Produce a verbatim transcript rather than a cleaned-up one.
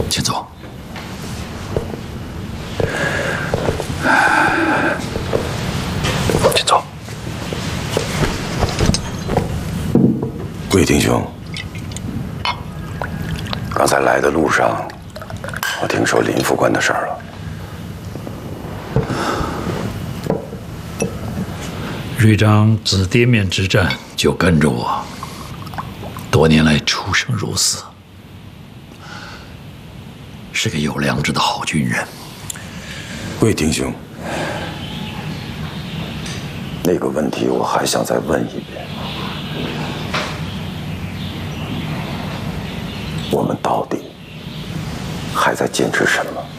请坐。请坐。 贵弟兄，刚才来的路上，我听说林副官的事儿了。 瑞章自滇缅之战就跟着我，多年来出生入死，是个有良知的好军人。 贵弟兄，那个问题我还想再问一遍：我们到底还在坚持什么？